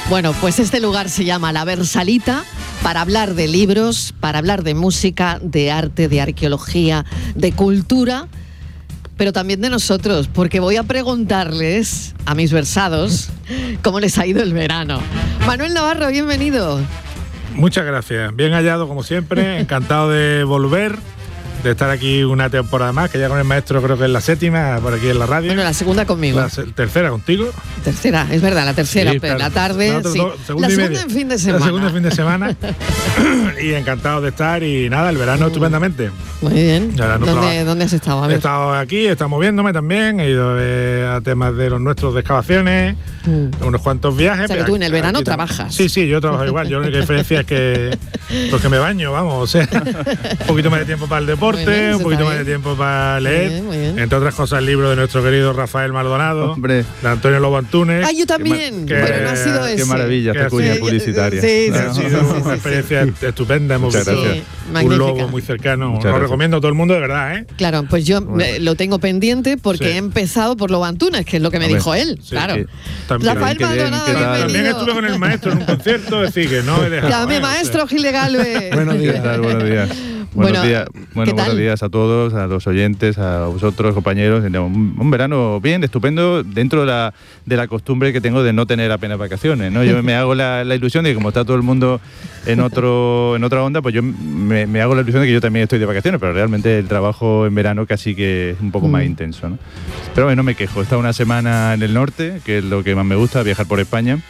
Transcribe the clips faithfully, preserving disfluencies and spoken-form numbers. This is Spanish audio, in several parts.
Bueno, pues este lugar se llama La Versalita, para hablar de libros, para hablar de música, de arte, de arqueología, de cultura, pero también de nosotros, porque voy a preguntarles a mis versados cómo les ha ido el verano. Manuel Navarro, bienvenido. Muchas gracias, bien hallado como siempre, encantado de volver, de estar aquí una temporada más, que ya con el maestro creo que es la séptima, por aquí en la radio. Bueno, la segunda conmigo. La se- tercera contigo. Tercera, es verdad, la tercera, Sí, pero claro. la tarde, Nosotros sí. dos, segunda La y segunda media. en fin de semana. La segunda en fin de semana. Y encantado de estar y nada, el verano Mm. estupendamente. Muy bien. Ya, no ¿Dónde, trabajo. ¿Dónde has estado? A He ver. estado aquí, he estado moviéndome también, he ido eh, a temas de los nuestros de excavaciones, Mm. unos cuantos viajes. O sea, que pero tú en el verano aquí tam- trabajas. Sí, sí, yo trabajo igual. Yo la única diferencia es que, pues que me baño, vamos, o sea, un poquito más de tiempo para el deporte, Muy bien, eso un poquito está más de bien. tiempo para leer. Muy bien, muy bien. Entre otras cosas, el libro de nuestro querido Rafael Maldonado, Hombre, de Antonio Lobo Antunes. Ah, yo también, que- pero no ha sido qué ese. qué maravilla que esta ha cuña sido- publicitaria. Sí, sí, que ha sí, sido sí, una sí, experiencia estupenda. Hemos Muchas visto gracias. Sí, un magnífica. lobo muy cercano. Muchas Lo gracias. recomiendo a todo el mundo, de verdad, ¿eh? Claro, pues yo eh, lo tengo pendiente porque Sí. he empezado por Lobo Antunes, que es lo que me Hombre, dijo él. sí, claro. sí. También- Rafael Qué bien, Maldonado, qué tal. También bienvenido. estuve con el maestro en un concierto, es decir, que no he dejado. Llame ¿eh? O sea, maestro Gil de Galvez. buenos días. ¿Qué tal? Buenos días. Bueno, Buenos días, ¿qué bueno, tal? buenos días a todos, a los oyentes, a vosotros, compañeros. Un, un verano bien, estupendo, dentro de la, de la costumbre que tengo de no tener apenas vacaciones, ¿no? Yo me hago la, la ilusión de que como está todo el mundo en otro en otra onda, pues yo me, me hago la ilusión de que yo también estoy de vacaciones, pero realmente el trabajo en verano casi que es un poco Mm. más intenso, ¿no? Pero bueno, no me quejo. He estado una semana en el norte, que es lo que más me gusta, viajar por España.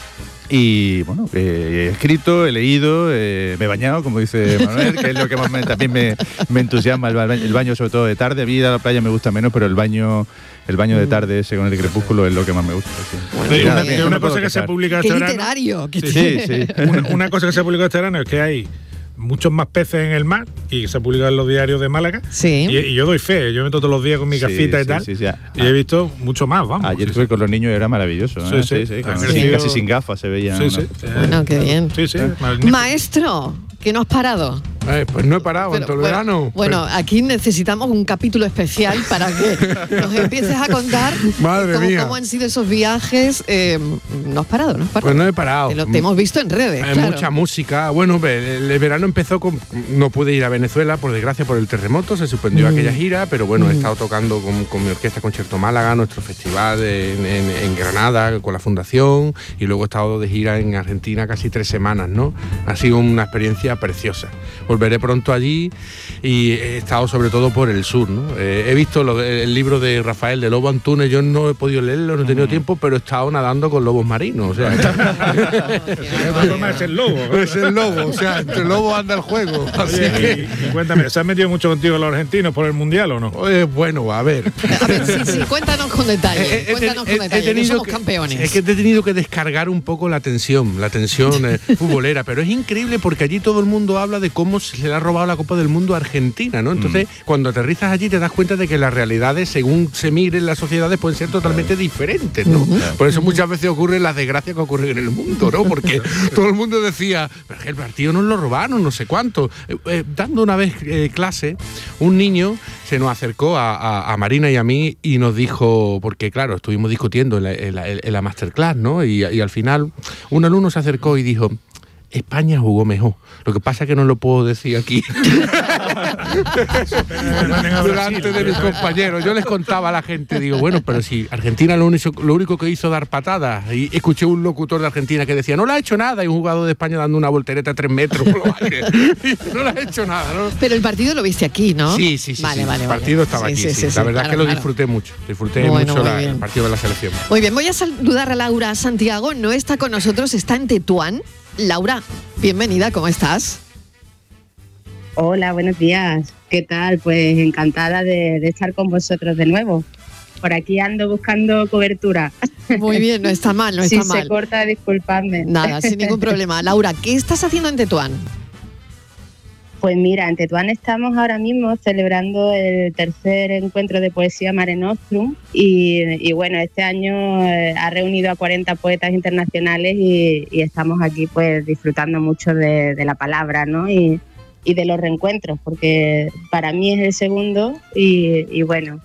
Y bueno, eh, he escrito, he leído, eh, me he bañado, como dice Manuel, que es lo que más me- también me, me entusiasma, el, ba- el baño sobre todo de tarde. A mí ir a la playa me gusta menos, pero el baño el baño de tarde ese con el crepúsculo es lo que más me gusta. Sí. Bueno, Sí, qué una, bien. que no una me puedo cosa que se quejar. publica Qué este verano. literario. qué- Sí, sí. Una, una cosa que se publicó este verano es que hay muchos más peces en el mar y se publica en los diarios de Málaga. Sí. Y, y yo doy fe, yo me meto todos los días con mi Sí, gafita y sí, tal. sí, sí. Y he visto mucho más, vamos. Ayer Sí, estuve sí. con los niños y era maravilloso. Sí, ¿eh? sí. sí, Ah, con- sí. sin- casi sin gafas se veía. Sí, ¿no? sí. Bueno, qué bien. Sí, sí, magnífico. Maestro, que no has parado. Eh, pues no he parado en Pero, todo el bueno, verano. Bueno, aquí necesitamos un capítulo especial para que nos empieces a contar Madre cómo, mía. cómo han sido esos viajes. Eh, no has parado, no has parado. Pues no he parado. Te, lo- te hemos visto en redes. Hay claro. mucha música. Bueno, el, el verano empezó con... No pude ir a Venezuela, por desgracia, por el terremoto. Se suspendió Mm. aquella gira, pero bueno, Mm. he estado tocando con, con mi orquesta Concierto Málaga, nuestro festival en, en- en Granada, con la Fundación, y luego he estado de gira en Argentina casi tres semanas, ¿no? Ha sido una experiencia preciosa. Volveré pronto allí y he estado sobre todo por el sur, ¿no? Eh, he visto lo de- el libro de Rafael de Lobo Antunes, yo no he podido leerlo, no he tenido tiempo, pero he estado nadando con lobos marinos, o sea... De todas formas, es el lobo. ¿eh? Es el lobo, o sea, entre lobos anda el juego. Así Oye, que, y, y cuéntame, ¿se han metido mucho contigo los argentinos por el mundial o no? oye, bueno, a ver. A ver, sí, sí, cuéntanos con detalle. Eh, eh, cuéntanos he- con he detalle, que tenido somos que- campeones. Es que he tenido que descargar un poco la tensión, la tensión eh, futbolera, pero es increíble porque allí todo el mundo habla de cómo se le ha robado la Copa del Mundo a Argentina, ¿no? Entonces, cuando aterrizas allí te das cuenta de que las realidades, según se miren las sociedades, pueden ser totalmente diferentes, ¿no? Por eso muchas veces ocurren las desgracias que ocurren en el mundo, ¿no? Porque todo el mundo decía, pero es que el partido nos lo robaron, no sé cuánto. Eh, eh, dando una vez eh, clase, un niño se nos acercó a, a- a Marina y a mí y nos dijo, porque claro, estuvimos discutiendo en la, en la- en la masterclass, ¿no? Y, y al final un alumno se acercó y dijo, España jugó mejor. Lo que pasa es que no lo puedo decir aquí. Delante de mis compañeros. Yo les contaba a la gente, digo, bueno, pero si Argentina lo único, lo único que hizo dar patadas. Y escuché un locutor de Argentina que decía, no le ha hecho nada. Y un jugador de España dando una voltereta a tres metros por los aires. Y no le ha hecho nada, ¿no? Pero el partido lo viste aquí, ¿no? Sí, sí, sí. Vale, sí. vale, el vale. partido estaba Sí, aquí, sí, sí. sí, La sí, verdad claro, es que lo claro. disfruté mucho. Disfruté Bueno, mucho muy la- bien. el partido de la selección. Muy bien, voy a saludar a Laura Santiago. No está con nosotros, está en Tetuán. Laura, bienvenida, ¿cómo estás? Hola, buenos días. ¿Qué tal? Pues encantada de, de estar con vosotros de nuevo. Por aquí ando buscando cobertura. Muy bien, no está mal, no si está se mal. corta, disculpadme. Nada, sin ningún problema. Laura, ¿qué estás haciendo en Tetuán? Pues mira, en Tetuán estamos ahora mismo celebrando el tercer encuentro de poesía Mare Nostrum y, y bueno, este año eh, ha reunido a cuarenta poetas internacionales y, y estamos aquí pues disfrutando mucho de, de la palabra, ¿no? Y, y de los reencuentros, porque para mí es el segundo y, y bueno,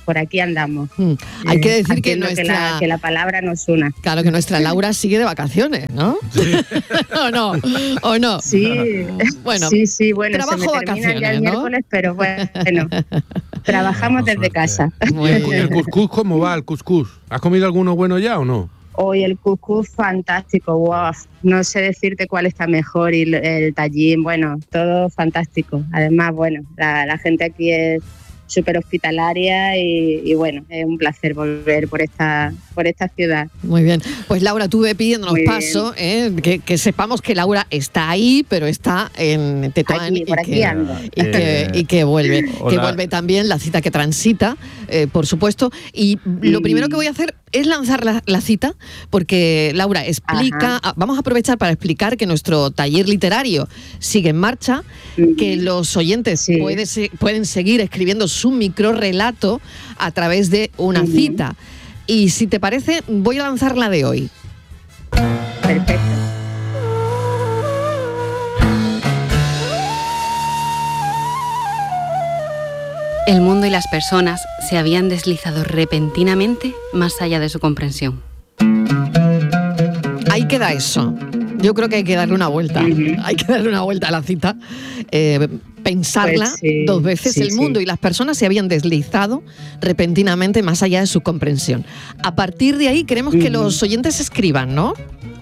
por aquí andamos. Mm. Hay que decir que Haciendo nuestra... que la, que la palabra nos una. Claro que nuestra Laura sigue de vacaciones, ¿no? Sí. ¿O no? ¿O no? Sí, Bueno, sí, sí, bueno, se trabajo, me termina ya vacaciones, el ¿no? miércoles, pero bueno, trabajamos Con desde suerte. casa. Muy ¿El, bien. el cuscús cómo va, el cuscús? ¿Has comido alguno bueno ya o no? Hoy el cuscús fantástico, wow. No sé decirte cuál está mejor y el, el tallín, bueno, todo fantástico. Además, bueno, la, la gente aquí es súper hospitalaria y, y bueno, es un placer volver por esta, por esta ciudad. Muy bien. Pues Laura, tú ve pidiéndonos Muy paso, ¿eh? que, que sepamos que Laura está ahí, pero está en Tetuán Aquí, y, por aquí que, ando. y, que, y que vuelve. Que Hola. vuelve también la cita que transita, eh, por supuesto. Y lo Mm. primero que voy a hacer es lanzar la, la cita, porque Laura explica, Ajá. ah, vamos a aprovechar para explicar que nuestro taller literario sigue en marcha, Ujú. que los oyentes Sí. puede se- pueden seguir escribiendo su microrrelato a través de una Ujú. cita. Y si te parece, voy a lanzar la de hoy. Perfecto. El mundo y las personas se habían deslizado repentinamente más allá de su comprensión. Ahí queda eso. Yo creo que hay que darle una vuelta. Ujú. Hay que darle una vuelta a la cita. eh, pensarla Pues sí, dos veces. sí, El mundo sí. y las personas se habían deslizado repentinamente más allá de su comprensión. A partir de ahí queremos que Ujú. los oyentes escriban, ¿no?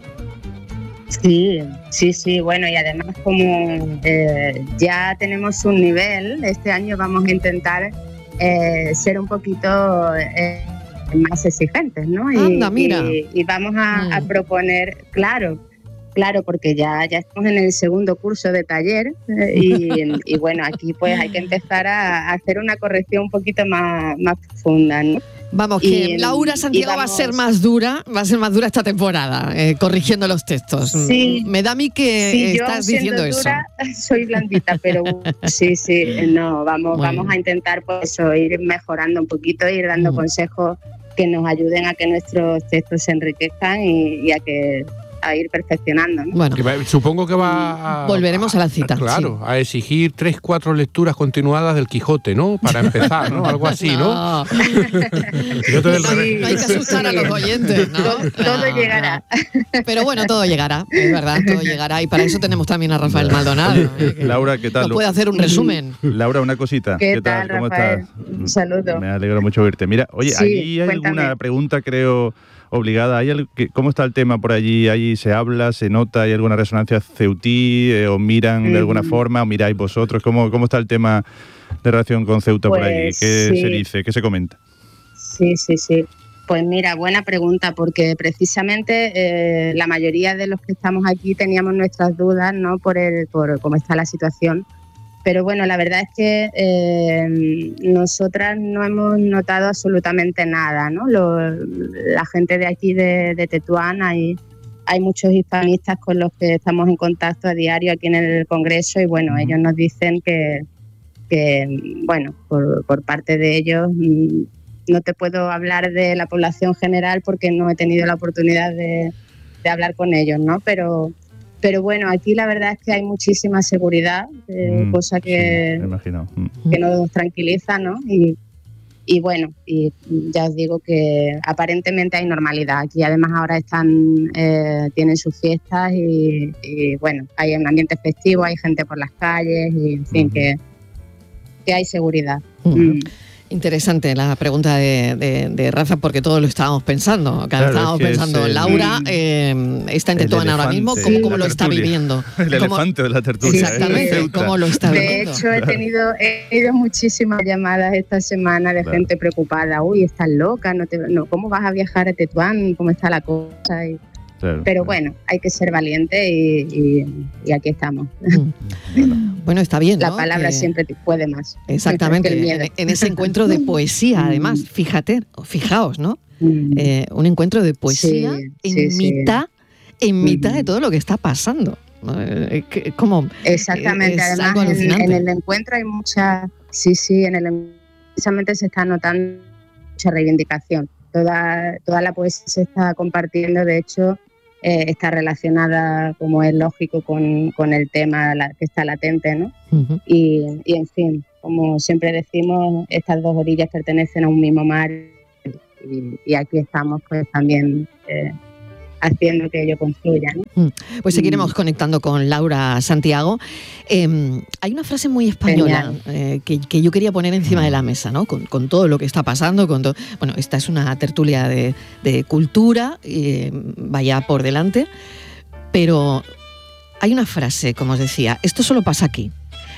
Sí, sí, sí, bueno, y además como eh, ya tenemos un nivel, este año vamos a intentar eh, ser un poquito eh, más exigentes, ¿no? Y, Anda, mira. y- y vamos a, Mm. a proponer, claro, claro, porque ya, ya estamos en el segundo curso de taller eh, y, y bueno, aquí pues hay que empezar a, a hacer una corrección un poquito más, más profunda, ¿no? Vamos, Y- que Laura y Santiago va a vamos- ser más dura, va a ser más dura esta temporada, eh, corrigiendo los textos. Sí. Me da a mí que Sí, yo estás siendo diciendo dura, eso. soy blandita, pero sí, sí, no, vamos, Muy vamos bien. a intentar pues eso, ir mejorando un poquito, ir dando Mm. consejos que nos ayuden a que nuestros textos se enriquezcan y, y a que a ir perfeccionando, ¿no? Bueno, Que va- supongo que va a... Volveremos a la cita, Claro, a exigir tres, cuatro lecturas continuadas del Quijote, ¿no? Para empezar, ¿no? Algo así, ¿no? no, Yo te del no, revés. no hay que asustar a los oyentes, ¿no? Todo, todo No, llegará. no. Pero bueno, todo llegará, es verdad, todo llegará. Y para eso tenemos también a Rafael Maldonado. ¿eh? que Laura, ¿qué tal? Nos puede hacer un resumen. Laura, una cosita. ¿Qué tal, ¿Cómo Rafael? estás? Un saludo. Me alegro mucho oírte. Mira, oye, Sí, allí hay cuéntame. alguna pregunta, creo, obligada. ¿Hay algo que- ¿Cómo está el tema por allí? ¿Allí se habla, se nota? ¿Hay alguna resonancia ceutí? Eh, ¿Os miran de alguna Mm. forma? ¿O miráis vosotros? ¿Cómo, cómo está el tema de relación con Ceuta por allí? Pues ¿Qué sí. se dice? ¿Qué se comenta? Sí, sí, sí. Pues mira, buena pregunta, porque precisamente eh, la mayoría de los que estamos aquí teníamos nuestras dudas, ¿no? Por el, por cómo está la situación. Pero bueno, la verdad es que eh, nosotras no hemos notado absolutamente nada, ¿no? Lo- la gente de aquí de, de Tetuán, hay, hay muchos hispanistas con los que estamos en contacto a diario aquí en el Congreso y bueno, Ujú. ellos nos dicen que, que bueno, por, por parte de ellos mm, no te puedo hablar de la población general porque no he tenido la oportunidad de, de hablar con ellos, ¿no? Pero, pero bueno, aquí la verdad es que hay muchísima seguridad, eh, Mm, cosa que, sí, me imagino. Mm. que nos tranquiliza, ¿no? Y, y bueno, y ya os digo que aparentemente hay normalidad. Aquí además ahora están, eh, tienen sus fiestas y, y, bueno, hay un ambiente festivo, hay gente por las calles y en fin, Ujú. que, que hay seguridad. Ujú. Mm. Interesante la pregunta de, de- de Rafa, porque todos lo estábamos pensando. Claro, Claro, estábamos es que es pensando, el- Laura eh, está en el Tetuán ahora mismo, elefante ¿cómo, de cómo la lo está tertulia. viviendo? El ¿Cómo- elefante de la tertulia. ¿eh? Exactamente, Ceuta. ¿cómo lo está De viviendo? hecho, he tenido, he tenido muchísimas llamadas esta semana de Claro. gente preocupada. Uy, estás loca, no te, no, ¿cómo vas a viajar a Tetuán? ¿Cómo está la cosa? Y- Claro. pero bueno, hay que ser valiente y, y- y aquí estamos. Mm. Bueno, está bien, La ¿no? palabra Que- siempre te puede más. Exactamente, que el miedo. en, en ese encuentro de poesía, Mm. además, fíjate, fijaos, ¿no? Mm. Eh, un encuentro de poesía Sí, en sí, sí. mitad, en mitad de Ujú. todo lo que está pasando. ¿no? Eh, que- como Exactamente, es algo además en, alucinante. en el encuentro hay mucha, sí, sí, en el precisamente se está notando mucha reivindicación. Toda, toda la poesía se está compartiendo, de hecho, eh, está relacionada, como es lógico, con, con el tema la- que está latente, ¿no? Ujú. Y, y, en fin, como siempre decimos, estas dos orillas pertenecen a un mismo mar y, y aquí estamos pues también eh, haciendo que ello confluya, ¿no? Pues seguiremos conectando con Laura Santiago. Eh, hay una frase muy española eh, que, que yo quería poner encima de la mesa, ¿no? Con, con todo lo que está pasando, con todo. Bueno, esta es una tertulia de, de cultura, eh, vaya por delante, pero hay una frase, como os decía, esto solo pasa aquí.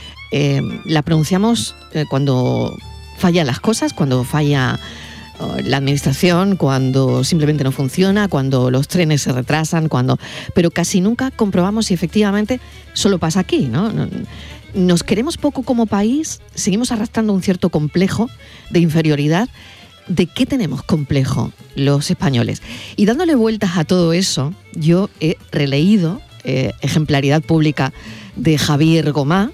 Eh, la pronunciamos eh, cuando fallan las cosas, cuando falla la administración, cuando simplemente no funciona, cuando los trenes se retrasan, cuando, pero casi nunca comprobamos si efectivamente solo pasa aquí, ¿no? Nos queremos poco como país, seguimos arrastrando un cierto complejo de inferioridad. ¿De qué tenemos complejo los españoles? Y dándole vueltas a todo eso, yo he releído eh, Ejemplaridad Pública de Javier Gomá,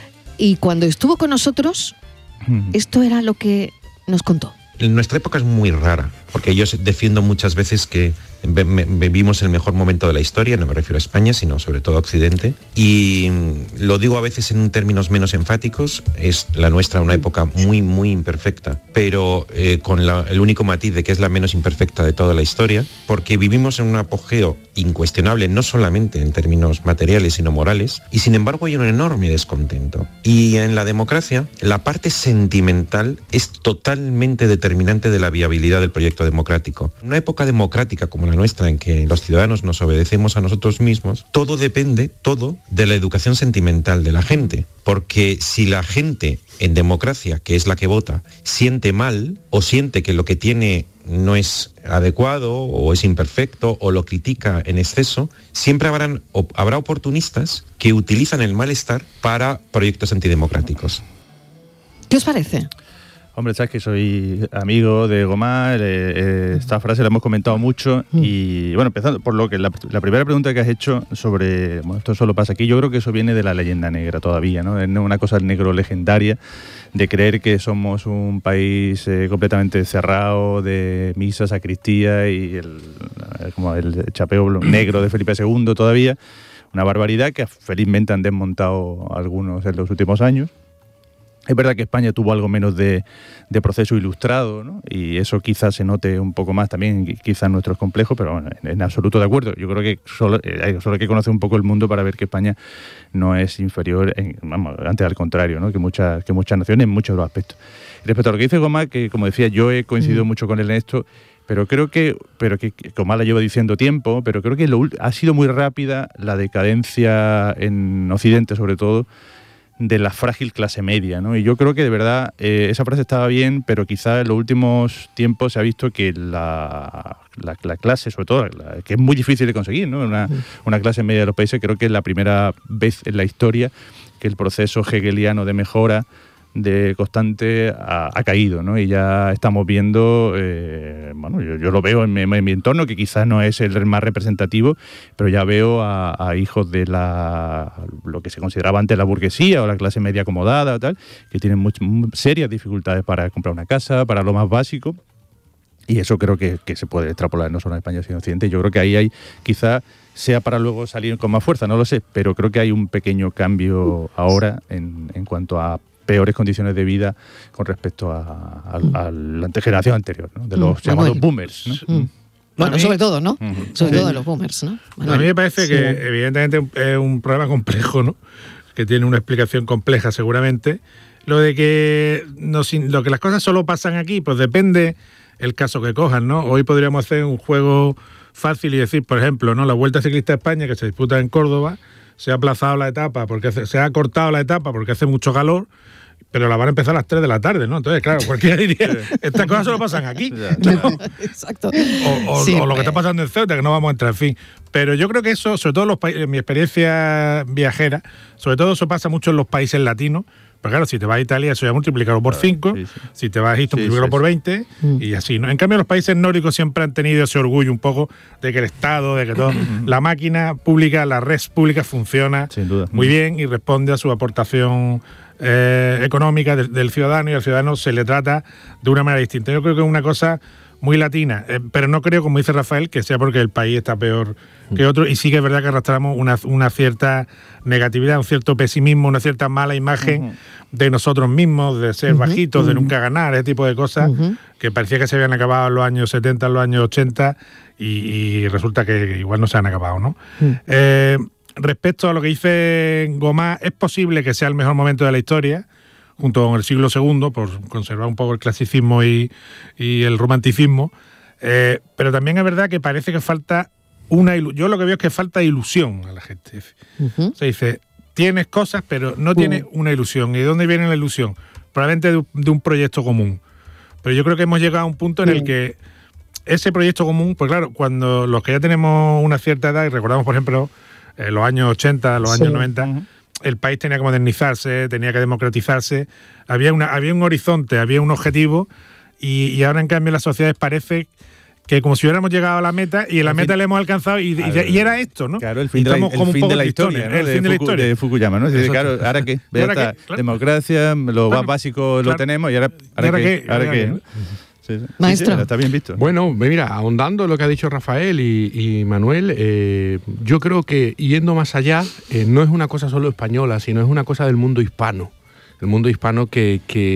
y cuando estuvo con nosotros, esto era lo que nos contó. Nuestra época es muy rara, porque yo defiendo muchas veces que vivimos el mejor momento de la historia, no me refiero a España, sino sobre todo a Occidente, y lo digo a veces en términos menos enfáticos, es la nuestra una época muy, muy imperfecta, pero eh, con la, el único matiz de que es la menos imperfecta de toda la historia, porque vivimos en un apogeo incuestionable, no solamente en términos materiales, sino morales, y sin embargo hay un enorme descontento. Y en la democracia, la parte sentimental es totalmente determinante de la viabilidad del proyecto democrático. Una época democrática como la nuestra, en que los ciudadanos nos obedecemos a nosotros mismos, todo depende, todo, de la educación sentimental de la gente. Porque si la gente en democracia, que es la que vota, siente mal o siente que lo que tiene no es adecuado o es imperfecto o lo critica en exceso, siempre habrán, habrá oportunistas que utilizan el malestar para proyectos antidemocráticos. ¿Qué os parece? Hombre, sabes que soy amigo de Gomá, eh, eh, esta frase la hemos comentado mucho y, bueno, empezando por lo que la, la primera pregunta que has hecho sobre, bueno, esto solo pasa aquí, yo creo que eso viene de la leyenda negra todavía, ¿no? Es una cosa negro legendaria de creer que somos un país eh, completamente cerrado de misa, sacristía y el, como el chapeo negro de Felipe segundo todavía, una barbaridad que felizmente han desmontado algunos en los últimos años. Es verdad que España tuvo algo menos de, de proceso ilustrado, ¿no? Y eso quizás se note un poco más también, quizás nuestros complejos, pero bueno, en, en absoluto de acuerdo. Yo creo que solo, eh, solo hay que conocer un poco el mundo para ver que España no es inferior, en, vamos, antes al contrario, ¿no? Que muchas, que muchas naciones en muchos aspectos. Y respecto a lo que dice Gomá, que como decía, yo he coincidido mm. mucho con él en esto, pero creo que, pero que Gomá la lleva diciendo tiempo, pero creo que lo, ha sido muy rápida la decadencia en Occidente, sobre todo, de la frágil clase media, ¿no? Y yo creo que de verdad eh, esa frase estaba bien, pero quizá en los últimos tiempos se ha visto que la, la, la clase, sobre todo, la, que es muy difícil de conseguir, ¿no? Una, una clase media de los países, creo que es la primera vez en la historia que el proceso hegeliano de mejora de constante ha, ha caído, ¿no? Y ya estamos viendo, eh, bueno, yo, yo lo veo en mi, en mi entorno, que quizás no es el más representativo, pero ya veo a, a hijos de la lo que se consideraba antes la burguesía o la clase media acomodada o tal, que tienen muy, muy serias dificultades para comprar una casa, para lo más básico. Y eso creo que, que se puede extrapolar no solo en España sino en Occidente. Yo creo que ahí hay, quizá sea para luego salir con más fuerza, no lo sé, pero creo que hay un pequeño cambio ahora en, en cuanto a peores condiciones de vida con respecto a, a, mm. a la generación anterior, ¿no? De los mm. llamados boomers, ¿no? Mm. Bueno, mí, sobre todo, ¿no? Uh-huh. Sobre sí. todo de los boomers, ¿no? Manuel. A mí me parece sí. que evidentemente es un problema complejo, ¿no? Que tiene una explicación compleja seguramente. Lo de que, no, lo que las cosas solo pasan aquí, pues depende el caso que cojan, ¿no? Hoy podríamos hacer un juego fácil y decir, por ejemplo, ¿no? La Vuelta Ciclista a España, que se disputa en Córdoba, se ha aplazado la etapa, porque hace, se ha cortado la etapa porque hace mucho calor, pero la van a empezar a las tres de la tarde, ¿no? Entonces, claro, cualquiera diría, estas cosas solo pasan aquí. ¿no? Exacto. O, o, sí, o lo que está pasando en Ceuta, que no vamos a entrar, en fin. Pero yo creo que eso, sobre todo en, los pa- en mi experiencia viajera, sobre todo eso pasa mucho en los países latinos. Pero claro, si te vas a Italia, eso ya multiplicarlo por cinco. Sí, sí. Si te vas a Egipto, sí, multiplicarlo sí, por veinte. Sí. Y así, ¿no? En cambio, los países nórdicos siempre han tenido ese orgullo un poco de que el Estado, de que todo, la máquina pública, la red pública funciona sin duda. muy bien y responde a su aportación eh, económica del, del ciudadano, y al ciudadano se le trata de una manera distinta. Yo creo que es una cosa muy latina, eh, pero no creo, como dice Rafael, que sea porque el país está peor que otro, y sí que es verdad que arrastramos una, una cierta negatividad, un cierto pesimismo, una cierta mala imagen uh-huh. de nosotros mismos, de ser uh-huh. bajitos, uh-huh. de nunca ganar, ese tipo de cosas, uh-huh. que parecía que se habían acabado en los años setenta, en los años ochenta, y, y resulta que igual no se han acabado, ¿no? Uh-huh. Eh, respecto a lo que dice Gomá, es posible que sea el mejor momento de la historia, junto con el siglo segundo, por conservar un poco el clasicismo y, y el romanticismo, eh, pero también es verdad que parece que falta una ilusión. Yo lo que veo es que falta ilusión a la gente. Uh-huh. Se dice, tienes cosas, pero no tienes uh. una ilusión. ¿Y de dónde viene la ilusión? Probablemente de, de un proyecto común. Pero yo creo que hemos llegado a un punto en uh. el que ese proyecto común, pues claro, cuando los que ya tenemos una cierta edad, y recordamos, por ejemplo, eh, los años ochenta, los sí. años noventa, uh-huh. el país tenía que modernizarse, tenía que democratizarse, había, una, había un horizonte, había un objetivo, y, y ahora en cambio las sociedades parece que como si hubiéramos llegado a la meta y en la meta la hemos alcanzado y, y, y era esto, ¿no? Claro, el fin, de la, el fin de la historia, ¿no? El fin de la historia de Fukuyama, ¿no? Dice, claro, ¿ahora qué? Ya está, qué? Claro. Democracia, lo más básico claro. lo tenemos y ahora, ¿ahora, ¿ahora qué? qué? ¿Ahora qué? ¿no? Sí, sí. Maestro. Sí, sí, está bien visto. Bueno, mira, ahondando en lo que ha dicho Rafael y, y Manuel, eh, yo creo que yendo más allá, eh, no es una cosa solo española, sino es una cosa del mundo hispano. El mundo hispano que,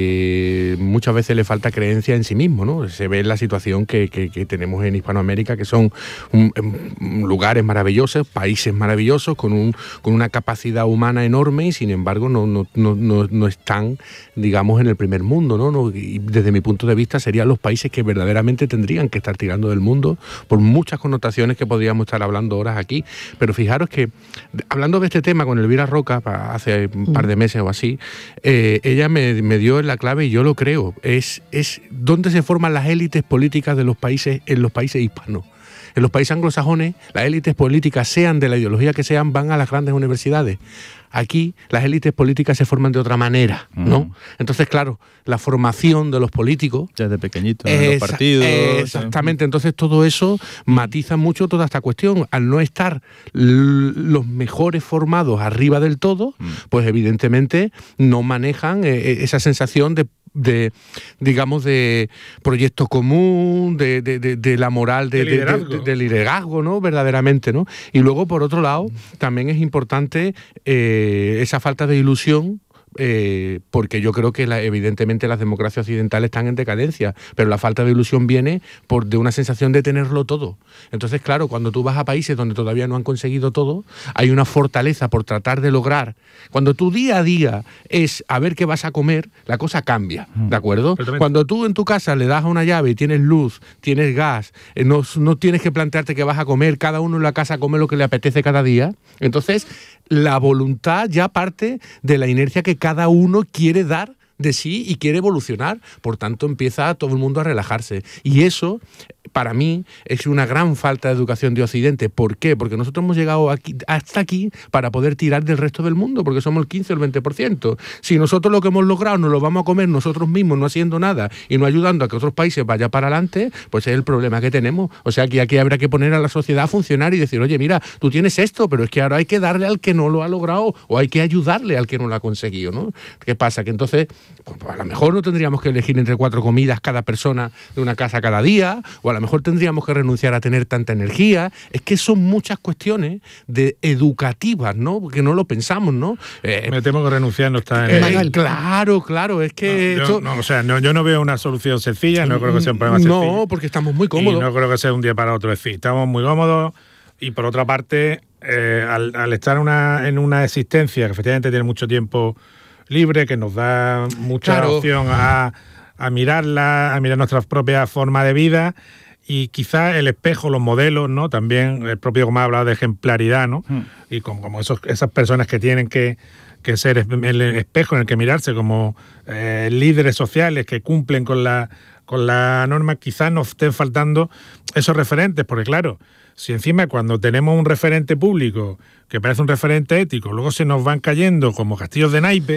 que muchas veces le falta creencia en sí mismo, ¿no? Se ve en la situación que, que, que tenemos en Hispanoamérica, que son un, un, lugares maravillosos, países maravillosos, con, un, con una capacidad humana enorme y sin embargo no, no, no, no, no están, digamos, en el primer mundo, ¿no? no y desde mi punto de vista serían los países que verdaderamente tendrían que estar tirando del mundo por muchas connotaciones que podríamos estar hablando horas aquí. Pero fijaros que, hablando de este tema con Elvira Roca, hace un par de meses o así, eh, Eh, ella me, me dio la clave y yo lo creo, es, es dónde se forman las élites políticas de los países, en los países hispanos. En los países anglosajones, las élites políticas, sean de la ideología que sean, van a las grandes universidades. Aquí las élites políticas se forman de otra manera, ¿no? Uh-huh. Entonces, claro, la formación de los políticos... Ya desde pequeñitos, en los partidos... Exactamente, entonces todo eso matiza mucho toda esta cuestión. Al no estar l- los mejores formados arriba del todo, uh-huh. pues evidentemente no manejan eh, esa sensación de de, digamos, de proyecto común, de, de, de, de la moral de, de, liderazgo. De, de, de liderazgo, ¿no? Verdaderamente, ¿no? Y luego, por otro lado, también es importante eh, esa falta de ilusión, Eh, porque yo creo que la, evidentemente las democracias occidentales están en decadencia, pero la falta de ilusión viene por de una sensación de tenerlo todo. Entonces, claro, cuando tú vas a países donde todavía no han conseguido todo, hay una fortaleza por tratar de lograr. Cuando tu día a día es a ver qué vas a comer, la cosa cambia, ¿de acuerdo? Cuando tú en tu casa le das a una llave y tienes luz, tienes gas, eh, no, no tienes que plantearte qué vas a comer, cada uno en la casa come lo que le apetece cada día, entonces la voluntad ya parte de la inercia que cada uno quiere dar de sí y quiere evolucionar. Por tanto, empieza todo el mundo a relajarse. Y eso, para mí, es una gran falta de educación de Occidente. ¿Por qué? Porque nosotros hemos llegado aquí, hasta aquí para poder tirar del resto del mundo, porque somos el quince o el veinte por ciento. Si nosotros lo que hemos logrado nos lo vamos a comer nosotros mismos, no haciendo nada y no ayudando a que otros países vayan para adelante, pues es el problema que tenemos. O sea, que aquí habrá que poner a la sociedad a funcionar y decir, oye, mira, tú tienes esto, pero es que ahora hay que darle al que no lo ha logrado o hay que ayudarle al que no lo ha conseguido, ¿no? ¿Qué pasa? Que entonces, pues a lo mejor no tendríamos que elegir entre cuatro comidas cada persona de una casa cada día, o a lo mejor tendríamos que renunciar a tener tanta energía. Es que son muchas cuestiones de educativas, ¿no? Porque no lo pensamos, ¿no? Eh, Me temo que renunciar no está en eh, el... Claro, claro, es que... No, yo, no, o sea, no, yo no veo una solución sencilla, no creo que sea un problema sencillo. No, porque estamos muy cómodos. Y no creo que sea un día para otro, es decir, estamos muy cómodos y por otra parte, eh, al, al estar una, en una existencia que efectivamente tiene mucho tiempo libre, que nos da mucha claro. opción a, a mirarla, a mirar nuestra propia forma de vida y quizás el espejo, los modelos, ¿no? También el propio, como ha hablado de ejemplaridad, ¿no? Hmm. Y como, como esos, esas personas que tienen que, que ser el espejo en el que mirarse como eh, líderes sociales que cumplen con la, con la norma, quizás nos estén faltando esos referentes, porque claro, si encima cuando tenemos un referente público que parece un referente ético, luego se nos van cayendo como castillos de naipes,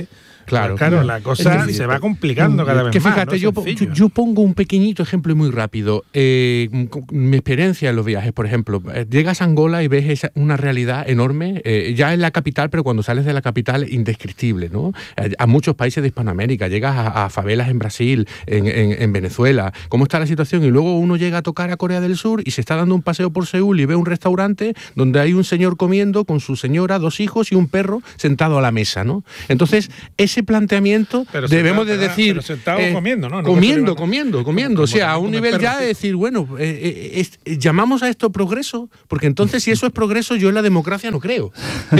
Claro, claro, la cosa decir, se va complicando cada vez que más. fíjate, ¿no? yo, yo, yo pongo un pequeñito ejemplo muy rápido. Eh, mi experiencia en los viajes, por ejemplo, eh, llegas a Angola y ves esa, una realidad enorme, eh, ya en la capital, pero cuando sales de la capital, indescriptible, ¿no? A, a muchos países de Hispanoamérica, llegas a, a favelas en Brasil, en, en, en Venezuela, cómo está la situación, y luego uno llega a tocar a Corea del Sur y se está dando un paseo por Seúl y ve un restaurante donde hay un señor comiendo con su señora, dos hijos y un perro sentado a la mesa, ¿no? Entonces, ese planteamiento pero debemos sentado, de decir... Pero sentado eh, comiendo, ¿no? no comiendo, comiendo, comiendo. O sea, a un nivel perro, ya de decir, bueno, eh, eh, es, eh, llamamos a esto progreso, porque entonces si eso es progreso, yo en la democracia no creo.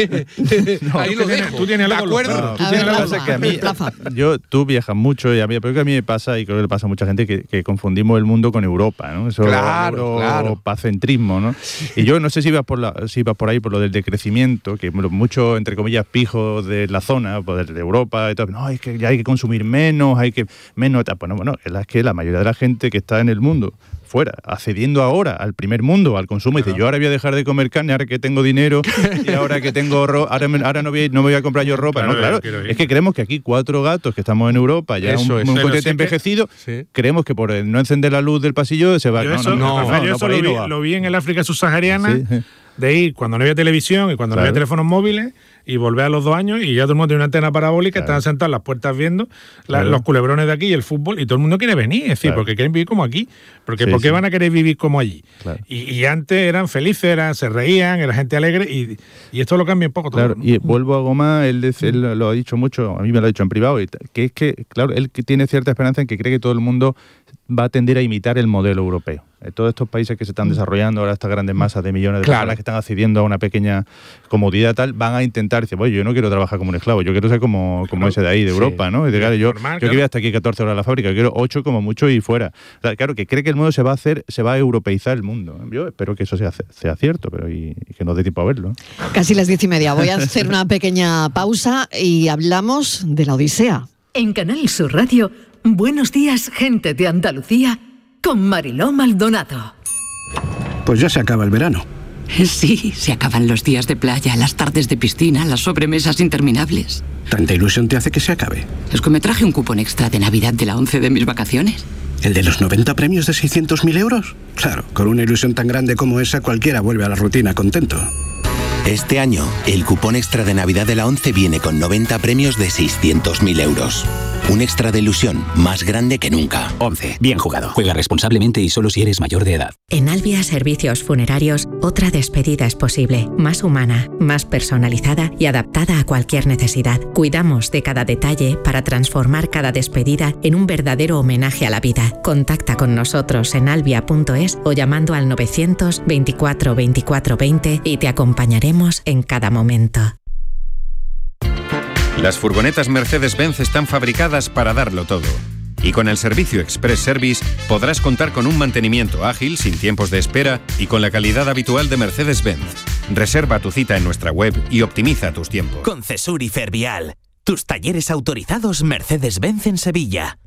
no, Ahí lo dejo. Tú tienes ¿De algo con los acuerdo? perros. Tú A tienes ver, la Rafa, cosa que a mí, Rafa. yo, tú viajas mucho y a mí, pero que a mí me pasa, y creo que le pasa a mucha gente, que, que confundimos el mundo con Europa, ¿no? Eso Claro, claro. europacentrismo, ¿no? Y yo no sé si ibas por la, si ibas por ahí por lo del decrecimiento, que muchos, entre comillas, pijos de la zona, pues de Europa y todo, no, es que ya hay que consumir menos, hay que menos, bueno, bueno, es que la mayoría de la gente que está en el mundo fuera, accediendo ahora al primer mundo, al consumo, claro. Dice, yo ahora voy a dejar de comer carne, ahora que tengo dinero, y ahora que tengo ro- ahora, me, ahora no, voy, no me voy a comprar yo ropa. Claro, no, claro, es que creemos que aquí cuatro gatos que estamos en Europa, ya eso un, es, un pero cohete sí envejecido, que, sí. creemos que por el no encender la luz del pasillo se va... Yo no, eso, no, no, Rafael, no, yo no, eso por ahí lo, vi, no va. lo vi en el África subsahariana, Sí. de ir cuando no había televisión y cuando Claro. no había teléfonos móviles, y volver a los dos años y ya todo el mundo tiene una antena parabólica, Claro. estaban sentados en las puertas viendo la, Claro. los culebrones de aquí y el fútbol, y todo el mundo quiere venir, es decir, Claro. porque quieren vivir como aquí, porque Sí, ¿por qué sí. van a querer vivir como allí? Claro. Y, y antes eran felices, eran, se reían, era gente alegre, y, y esto lo cambia un poco todo. Claro, ¿no? y vuelvo a Goma, él, él lo ha dicho mucho, a mí me lo ha dicho en privado, y tal, que es que, claro, él que tiene cierta esperanza en que cree que todo el mundo va a tender a imitar el modelo europeo. En todos estos países que se están desarrollando ahora, estas grandes masas de millones de Claro. personas que están accediendo a una pequeña comodidad tal, van a intentar decir, oye, yo no quiero trabajar como un esclavo, yo quiero ser como, como Claro. ese de ahí, de Sí. Europa, ¿no? Y de, claro, yo, Normal, yo claro. quiero ir hasta aquí catorce horas a la fábrica, yo quiero ocho como mucho y fuera. O sea, claro, que cree que el mundo se va a hacer, se va a europeizar el mundo. Yo espero que eso sea, sea cierto, pero y, y que nos dé tiempo a verlo. Casi las diez y media. Voy a hacer una pequeña pausa y hablamos de la Odisea. En Canal Sur Radio, Buenos días, gente de Andalucía, con Mariló Maldonado. Pues ya se acaba el verano. Sí, se acaban los días de playa, las tardes de piscina, las sobremesas interminables. ¿Tanta ilusión te hace que se acabe? Es que me traje un cupón extra de Navidad de la once de mis vacaciones. ¿El de los noventa premios de seiscientos mil euros? Claro, con una ilusión tan grande como esa, cualquiera vuelve a la rutina contento. Este año, el cupón extra de Navidad de la once viene con noventa premios de seiscientos mil euros. Un extra de ilusión más grande que nunca. once. Bien jugado. Juega responsablemente y solo si eres mayor de edad. En Albia Servicios Funerarios, otra despedida es posible. Más humana, más personalizada y adaptada a cualquier necesidad. Cuidamos de cada detalle para transformar cada despedida en un verdadero homenaje a la vida. Contacta con nosotros en albia punto es o llamando al novecientos veinticuatro veinticuatro veinte y te acompañaremos en cada momento. Las furgonetas Mercedes-Benz están fabricadas para darlo todo. Y con el servicio Express Service podrás contar con un mantenimiento ágil, sin tiempos de espera y con la calidad habitual de Mercedes-Benz. Reserva tu cita en nuestra web y optimiza tus tiempos. Con Cesur y Fervial, tus talleres autorizados Mercedes-Benz en Sevilla.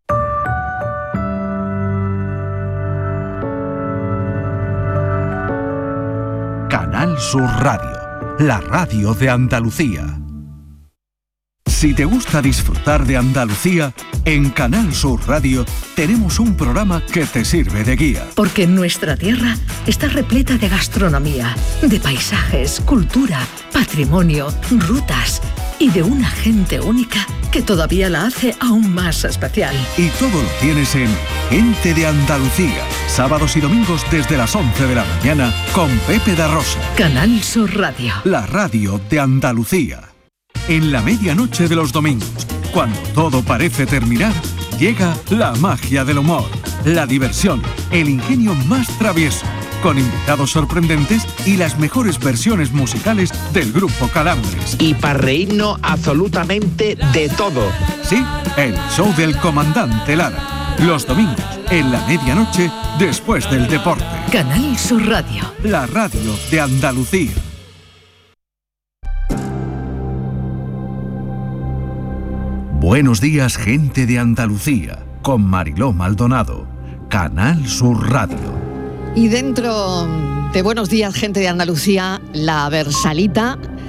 Canal Sur Radio, la radio de Andalucía. Si te gusta disfrutar de Andalucía, en Canal Sur Radio tenemos un programa que te sirve de guía. Porque nuestra tierra está repleta de gastronomía, de paisajes, cultura, patrimonio, rutas y de una gente única que todavía la hace aún más especial. Y todo lo tienes en Gente de Andalucía, sábados y domingos desde las once de la mañana con Pepe da Rosa. Canal Sur Radio, la radio de Andalucía. En la medianoche de los domingos, cuando todo parece terminar, llega la magia del humor, la diversión, el ingenio más travieso, con invitados sorprendentes y las mejores versiones musicales del grupo Calambres. Y para reírnos absolutamente de todo. Sí, el show del comandante Lara. Los domingos, en la medianoche, después del deporte. Canal Sur Radio, la radio de Andalucía. Buenos días, gente de Andalucía, con Mariló Maldonado, Canal Sur Radio. Y dentro de Buenos días, gente de Andalucía, la Versalita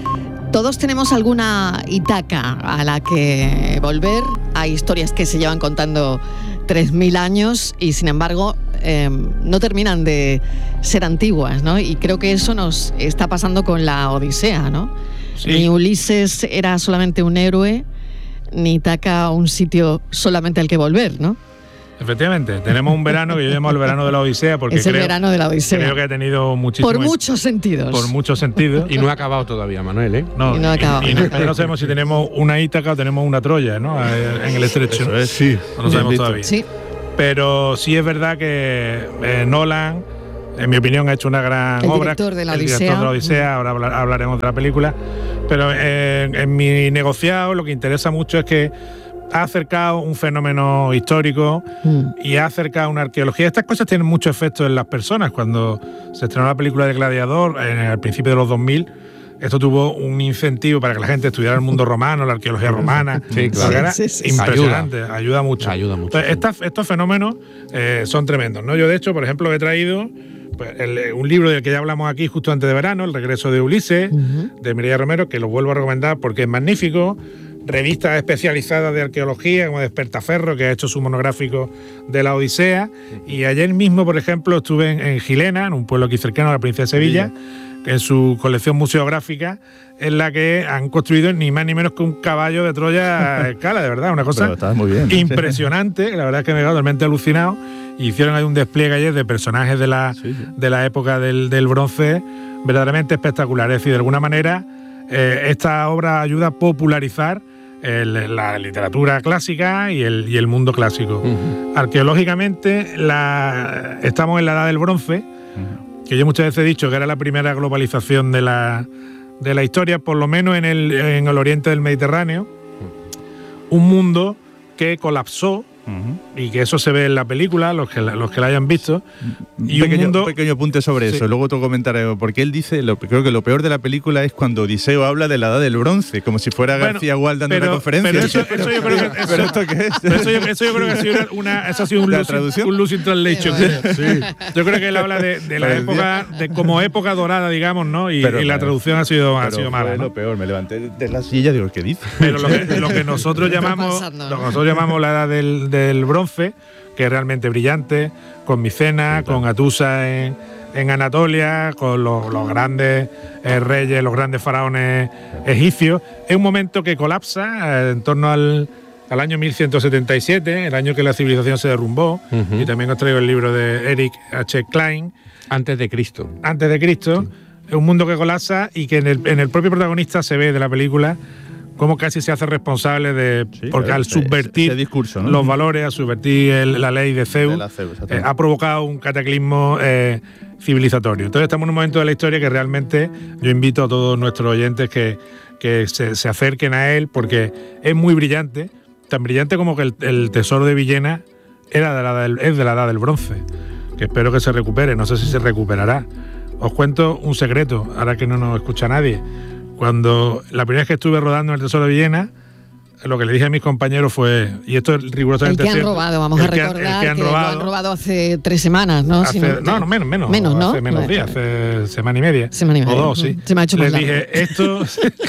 Todos tenemos alguna Ítaca a la que volver. Hay historias que se llevan contando tres mil años y sin embargo eh, no terminan de ser antiguas, ¿no? Y creo que eso nos está pasando con la Odisea, ¿no? Sí. Ni Ulises era solamente un héroe, ni Ítaca un sitio solamente al que volver, ¿no? Efectivamente, tenemos un verano que yo llamo el verano de la Odisea porque es el creo, verano de la Odisea. Creo que ha tenido muchísimo por muchos sentidos. Por muchos sentidos. Y no ha acabado todavía, Manuel, ¿eh? No, y no ha acabado. Y, y no, no sabemos si tenemos una Ítaca o tenemos una Troya, ¿no? En el estrecho. Eso es, sí. No lo sabemos todavía. Sí. Pero sí es verdad que eh, Nolan, en mi opinión, ha hecho una gran el obra. Director de la el Odisea. director de la Odisea, ahora hablar, hablaremos de la película. Pero eh, en mi negociado lo que interesa mucho es que ha acercado un fenómeno histórico mm. y ha acercado una arqueología. Estas cosas tienen mucho efecto en las personas. Cuando se estrenó la película de Gladiador, en el principio de los dos mil, esto tuvo un incentivo para que la gente estudiara el mundo romano, la arqueología romana. Sí, claro. Era sí, sí, sí. impresionante, ayuda, ayuda mucho. Ayuda mucho. Entonces, estas, estos fenómenos eh, son tremendos, ¿no? Yo, de hecho, por ejemplo, he traído pues, el, un libro del que ya hablamos aquí justo antes de verano, El regreso de Ulises, uh-huh. de Mireia Romero, que lo vuelvo a recomendar porque es magnífico. Revistas especializadas de arqueología, como Despertaferro, que ha hecho su monográfico de la Odisea. Y ayer mismo, por ejemplo, estuve en, en Gilena, en un pueblo aquí cercano a la provincia de Sevilla, en su colección museográfica, en la que han construido ni más ni menos que un caballo de Troya a escala, de verdad, una cosa muy bien, impresionante. La verdad es que me he quedado totalmente alucinado. Y hicieron ahí un despliegue ayer de personajes de la, sí, sí. de la época del, del bronce, verdaderamente espectacular. Es decir, de alguna manera, eh, esta obra ayuda a popularizar El, la literatura clásica y el, y el mundo clásico. Uh-huh. Arqueológicamente la, estamos en la edad del bronce, uh-huh. que yo muchas veces he dicho que era la primera globalización de la, de la historia, por lo menos en el, en el oriente del Mediterráneo, uh-huh. un mundo que colapsó, uh-huh. y que eso se ve en la película, los que la, los que la hayan visto. Y un, pequeño, un, mundo, un pequeño apunte sobre sí. eso, luego otro comentario, porque él dice, lo, creo que lo peor de la película es cuando Odiseo habla de la edad del bronce, como si fuera bueno, García Gual dando pero, una conferencia. Pero eso, eso yo creo que... Eso, ¿pero esto qué es? Pero eso, yo, eso yo creo que ha sido, una, eso ha sido un, losing, un losing translation. Sí. Yo creo que él habla de, de la época, de como época dorada, digamos, ¿no? Y, pero, y la traducción ha sido, ha sido mala. Es lo peor, me levanté de la silla y digo, ¿qué dice? Pero lo que, lo que nosotros llamamos lo que nosotros llamamos la edad del, del bronce, que es realmente brillante, con Micena, con Atusa en, en Anatolia, con los, los grandes eh, reyes, los grandes faraones egipcios. Es un momento que colapsa eh, en torno al, al año mil ciento setenta y siete, el año que la civilización se derrumbó, uh-huh. y también os traigo el libro de Eric H. Klein. Antes de Cristo. Antes de Cristo. Sí. Es un mundo que colapsa y que en el, en el propio protagonista se ve de la película cómo casi se hace responsable de, sí, porque claro, al subvertir ese, ese discurso, ¿no? los valores, al subvertir el, la ley de Zeus, de Zeus eh, ha provocado un cataclismo eh, civilizatorio. Entonces estamos en un momento de la historia que realmente yo invito a todos nuestros oyentes que, que se, se acerquen a él, porque es muy brillante, tan brillante como que el, el tesoro de Villena era de la del, es de la edad del bronce, que espero que se recupere, no sé si se recuperará. Os cuento un secreto, ahora que no nos escucha nadie. Cuando la primera vez que estuve rodando en el Tesoro de Villena, lo que le dije a mis compañeros fue, y esto es rigurosamente cierto. El que han cierto, robado, vamos a recordar que, que, han que robado, lo han robado hace tres semanas, ¿no? Hace, si no, no, no, menos, menos. Menos, ¿no? Hace menos días, hace semana y media. Semana y media. O dos, sí. Se me ha hecho Les más dije, largo. esto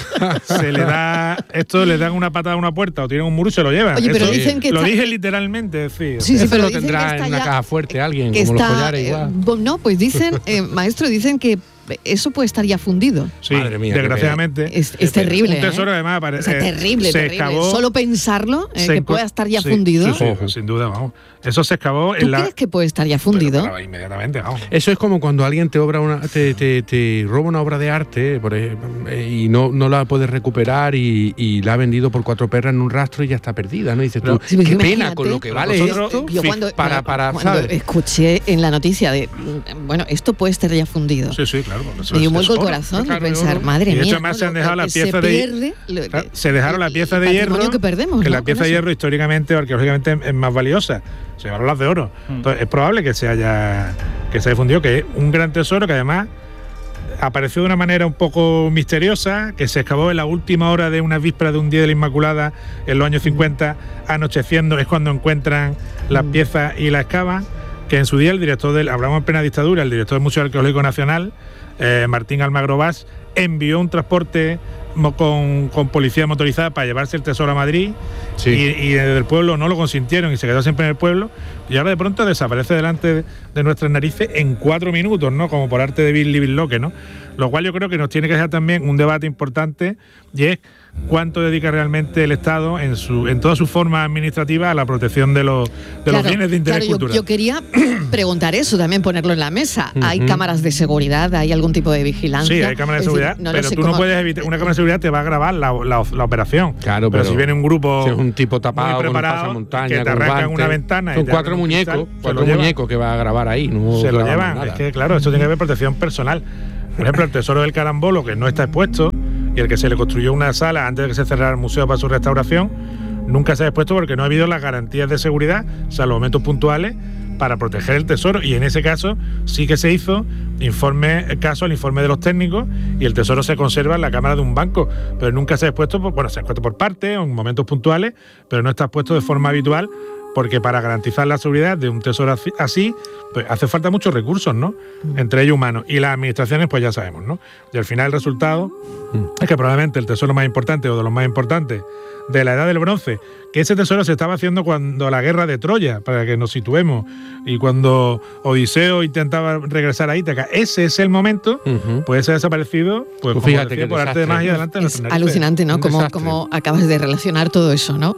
se le da, esto le dan una patada a una puerta o tienen un muro y se lo llevan. Oye, pero eso, dicen que lo está... dije literalmente, sí. Sí, sí, eso pero lo tendrá en una caja fuerte alguien, como está, los collares igual. Eh, no, pues dicen, eh, maestro, dicen que eso puede estar ya fundido. Sí, madre mía, desgraciadamente. Es, es terrible. Un tesoro, ¿eh? además, parece. O sea, terrible, se terrible. Excavó, Solo pensarlo, eh, que pueda estar ya sí, fundido. Sí, sí, sin duda, vamos. Eso se excavó ¿Tú en la. crees que puede estar ya fundido? Pero, pero, inmediatamente, vamos. Eso es como cuando alguien te obra una, te, te, te roba una obra de arte por ejemplo, y no, no la puedes recuperar y, y la ha vendido por cuatro perras en un rastro y ya está perdida, ¿no? Y dices tú, sí, qué pena con lo que vale esto. Yo cuando, para, para, cuando ¿sabes? escuché en la noticia de, bueno, esto puede estar ya fundido. Sí, sí, claro. Me dio un vuelco el corazón de pensar, madre mía. Y de hecho, además se han dejado la pieza de hierro. Se dejaron la pieza de hierro. que perdemos. Que la pieza de hierro históricamente o arqueológicamente es más valiosa. Se llevaron las de oro. Entonces, es probable que se haya que se haya fundido, que es un gran tesoro que además apareció de una manera un poco misteriosa, que se excavó en la última hora de una víspera de un día de la Inmaculada en los años cincuenta, anocheciendo, es cuando encuentran las piezas y la excavan, que en su día el director del, hablamos en plena dictadura, el director del Museo Arqueológico Nacional, eh, Martín Almagro Vaz, envió un transporte con, con policía motorizada para llevarse el tesoro a Madrid, sí. y, y desde el pueblo no lo consintieron y se quedó siempre en el pueblo, y ahora de pronto desaparece delante de nuestras narices en cuatro minutos, ¿no? Como por arte de Billy Billoque, ¿no? Lo cual yo creo que nos tiene que dejar también un debate importante, y es cuánto dedica realmente el Estado en su en toda su forma administrativa a la protección de los, de claro, los bienes de interés claro, cultural. Yo, yo quería preguntar eso, también ponerlo en la mesa. Uh-huh. ¿Hay cámaras de seguridad? ¿Hay algún tipo de vigilancia? Sí, hay cámaras de seguridad, decir, no pero tú cómo... no puedes evitar. Una cámara de seguridad te va a grabar la, la, la operación. Claro, pero, pero si viene un grupo. Si es un tipo tapado, muy preparado, con montaña, que te arrancan una ventana. Son y te cuatro muñecos, cristal, cuatro muñecos que va a grabar ahí. No se lo llevan. Nada. Es que, claro, eso tiene que haber protección personal. Por ejemplo, el tesoro del Carambolo, que no está expuesto, y el que se le construyó una sala antes de que se cerrara el museo para su restauración, nunca se ha expuesto porque no ha habido las garantías de seguridad, salvo momentos puntuales, para proteger el tesoro. Y en ese caso sí que se hizo informe, caso al informe de los técnicos, y el tesoro se conserva en la cámara de un banco, pero nunca se ha expuesto, por, bueno, se ha expuesto por parte o en momentos puntuales, pero no está expuesto de forma habitual, porque para garantizar la seguridad de un tesoro así, pues hace falta muchos recursos, ¿no? Entre ellos humanos. Y las administraciones, pues ya sabemos, ¿no? Y al final el resultado es que probablemente el tesoro más importante o de los más importantes de la Edad del Bronce, que ese tesoro se estaba haciendo cuando la guerra de Troya, para que nos situemos, y cuando Odiseo intentaba regresar a Ítaca, ese es el momento, uh-huh. pues se ha desaparecido, pues, pues fíjate decía, que por arte de magia delante de nuestras narices. Alucinante, ¿no? Como, como acabas de relacionar todo eso, ¿no?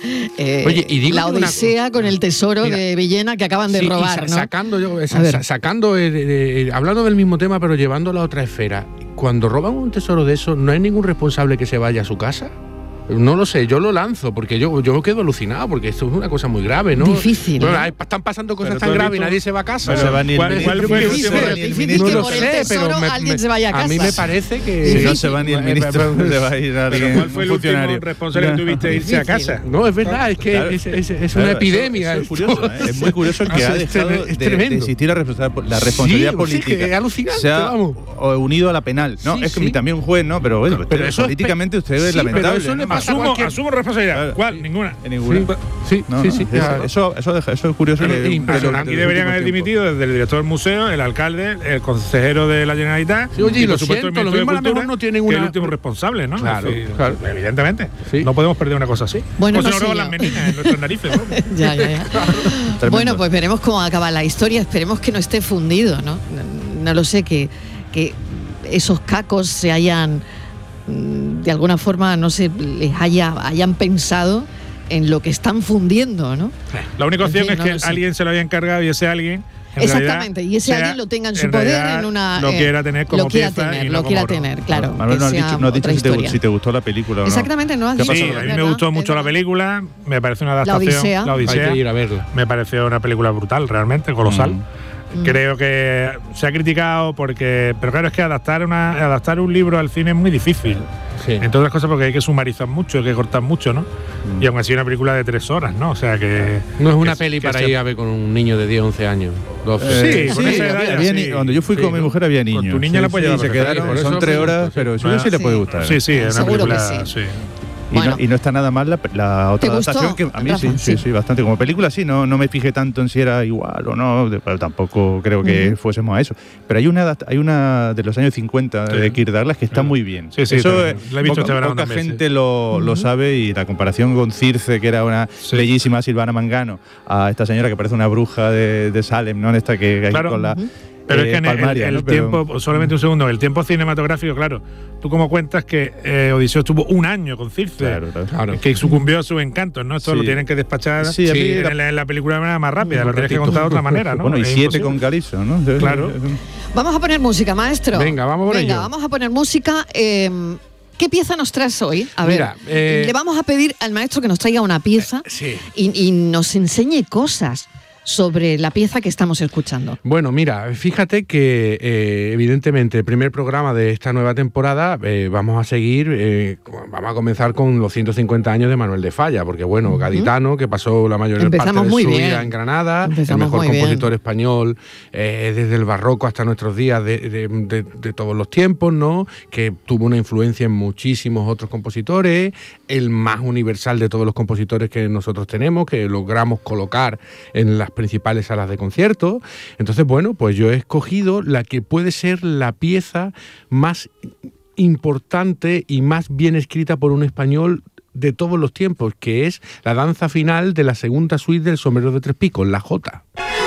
eh, Oye, y digo la Odisea una... con el tesoro Mira, de Villena que acaban de sí, robar, sa- ¿no? Sacando, yo, sa- sacando eh, eh, eh, hablando del mismo tema, pero llevándolo a otra esfera. Cuando roban un tesoro de eso, ¿no hay ningún responsable que se vaya a su casa? No lo sé, yo lo lanzo, porque yo, yo quedo alucinado, porque esto es una cosa muy grave, ¿no? Difícil. Bueno, ¿no? hay, están pasando cosas tan graves y nadie se va a casa. Pero, ¿cuál, ¿Cuál, ¿cuál fue el último? No lo sé, pero me, alguien se vaya a casa. A mí me parece que... Si no se va ni el ministro, se va a ir alguien. ¿Cuál fue el último responsable que tuviste de irse a casa? No, es verdad, es que claro, es, es, es claro, una epidemia. Eso, eso es curioso, ¿eh? Es muy curioso que ha dejado es de, de existir la responsabilidad, la responsabilidad sí, política. Sí, es alucinante, se ha vamos. unido a la penal. No, sí, es que sí. también un juez, no, pero bueno, pero, pero eso políticamente es usted es sí, lamentable. Eso ¿no? Asumo, asumo responsabilidad. ¿Cuál? Sí. Ninguna. Ninguna. Sí, no, sí, no, sí. Eso, eso, eso, deja, eso es curioso. Pero, que, impresionante. Y deberían haber dimitido desde el director del museo, el alcalde, el consejero de la Generalitat, sí, oye, y por lo supuesto siento, el ministro lo mismo de Cultura, a lo mejor no tienen una... que es el último responsable, ¿no? Claro, sí, claro. Evidentemente. Sí. No podemos perder una cosa así. Bueno, pues no se nos roban sé las meninas en nuestras narices, ¿no? ya, ya, ya. Bueno, pues veremos cómo acaba la historia. Esperemos que no esté fundido, ¿no? No, no lo sé, que, que esos cacos se hayan, de alguna forma, no sé, les haya, hayan pensado en lo que están fundiendo, ¿no? La única opción en fin, es que no alguien se lo haya encargado y ese alguien en exactamente, y ese sea, alguien lo tenga en su en poder en una lo eh, quiera tener como lo quiera pieza tener, y lo no quiera como tener, claro. Manuel, no has dicho, no has dicho si, te, si te gustó la película o no. Exactamente, no has dicho. Sí, a mí me gustó mucho la película, me parece una adaptación. La Odisea. La Odisea. Hay que ir a verla. Me pareció una película brutal, realmente, colosal. Mm. Creo que se ha criticado porque, pero claro, es que adaptar una adaptar un libro al cine es muy difícil. Sí. Entre otras cosas porque hay que sumarizar mucho, hay que cortar mucho, ¿no? Mm. Y aún así una película de tres horas, ¿no? O sea que... No es una que, peli que para se... ir a ver con un niño de diez, once años. doce. Eh, sí, con sí, esa edad había, ya, había sí. ni, cuando yo fui sí, con mi mujer había niños. Con tu niña sí, la puede sí, llevar. Se quedaron, son tres horas, pero sí, sí le puede gustar. Sí, sí, es una seguro película... que sí. sí. Y, bueno. no, y no está nada mal la, la otra adaptación que a mí sí, sí, sí, bastante. Como película sí, no, no me fijé tanto en si era igual o no, pero tampoco creo que uh-huh. fuésemos a eso. Pero hay una hay una de los años cincuenta sí. de Kirk Douglas que está muy bien. Sí, sí, eso la he visto poca, este poca también, gente sí. lo, uh-huh. lo sabe, y la comparación con Circe, que era una sí. bellísima Silvana Mangano, a esta señora que parece una bruja de, de Salem, ¿no? En esta que hay claro. con la... Uh-huh. Pero eh, es que en Palmaria, el, el ¿no? Pero, tiempo, solamente un segundo, el tiempo cinematográfico, claro, tú como cuentas que eh, Odiseo estuvo un año con Circe, claro, claro, claro. que sucumbió a sus encantos, ¿no? Esto sí. lo tienen que despachar sí, sí, en, la, en la película de manera más rápida, lo tienes que contar de otra manera, ¿no? Bueno, y es siete imposible. con Calypso, ¿no? Claro. Vamos a poner música, maestro. Venga, vamos por Venga, ello. vamos a poner música. Eh, ¿Qué pieza nos traes hoy? A Mira, ver, eh, le vamos a pedir al maestro que nos traiga una pieza eh, sí. y, y nos enseñe cosas sobre la pieza que estamos escuchando. Bueno, mira, fíjate que eh, evidentemente el primer programa de esta nueva temporada eh, vamos a seguir, eh, vamos a comenzar con los ciento cincuenta años de Manuel de Falla, porque bueno, uh-huh. gaditano, que pasó la mayor Empezamos parte de muy su bien. vida en Granada, Empezamos el mejor muy compositor bien. español eh, desde el barroco hasta nuestros días de, de, de, de todos los tiempos, ¿no? Que tuvo una influencia en muchísimos otros compositores, el más universal de todos los compositores que nosotros tenemos, que logramos colocar en las principales salas de concierto. Entonces, bueno, pues yo he escogido la que puede ser la pieza más importante y más bien escrita por un español de todos los tiempos, que es la danza final de la segunda suite del Sombrero de Tres Picos, la Jota.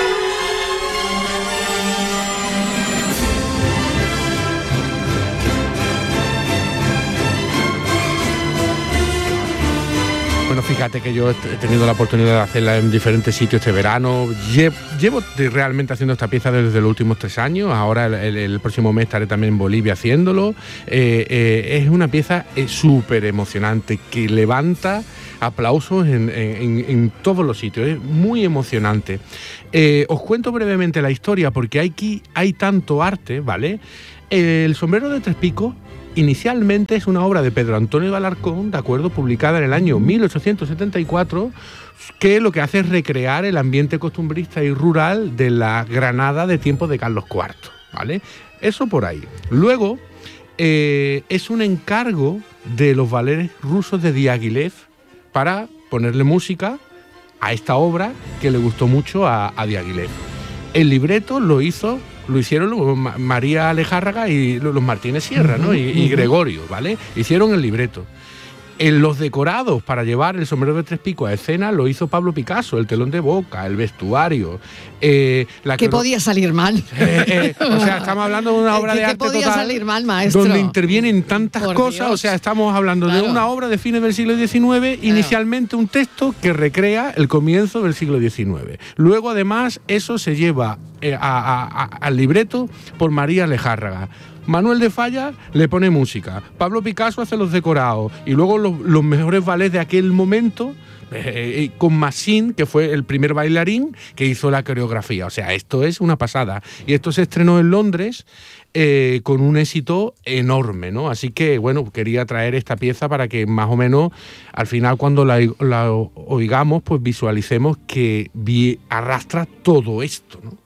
Bueno, fíjate que yo he tenido la oportunidad de hacerla en diferentes sitios este verano. Llevo, llevo realmente haciendo esta pieza desde los últimos tres años. Ahora el, el, el próximo mes estaré también en Bolivia haciéndolo. Eh, eh, es una pieza eh, súper emocionante que levanta aplausos en, en, en todos los sitios. Es muy emocionante. Eh, os cuento brevemente la historia porque aquí hay tanto arte, ¿vale? El Sombrero de Tres Picos inicialmente es una obra de Pedro Antonio de Alarcón, ¿de acuerdo?, publicada en el año mil ochocientos setenta y cuatro, que lo que hace es recrear el ambiente costumbrista y rural de la Granada de tiempos de Carlos cuarto, ¿vale? Eso por ahí. Luego, eh, es un encargo de los ballets rusos de Diaghilev para ponerle música a esta obra que le gustó mucho a, a Diaghilev. El libreto lo hizo... Lo hicieron María Alejárraga y los Martínez Sierra, ¿no? Y, y Gregorio, ¿vale? Hicieron el libreto. En los decorados para llevar el Sombrero de Tres Picos a escena lo hizo Pablo Picasso, el telón de boca, el vestuario. Eh, la ¿Qué podía salir mal? Eh, eh, o sea, estamos hablando de una obra ¿Qué, de arte ¿qué podía total salir mal, maestro? donde intervienen tantas Por cosas. Dios. O sea, estamos hablando Claro. de una obra de fines del siglo diecinueve, claro. Inicialmente un texto que recrea el comienzo del siglo diecinueve. Luego, además, eso se lleva eh, a, a, a, al libreto por María Alejárraga. Manuel de Falla le pone música, Pablo Picasso hace los decorados y luego los, los mejores ballets de aquel momento eh, con Massin, que fue el primer bailarín que hizo la coreografía. O sea, esto es una pasada. Y esto se estrenó en Londres eh, con un éxito enorme, ¿no? Así que, bueno, quería traer esta pieza para que más o menos al final cuando la, la oigamos, pues visualicemos que vi, arrastra todo esto, ¿no?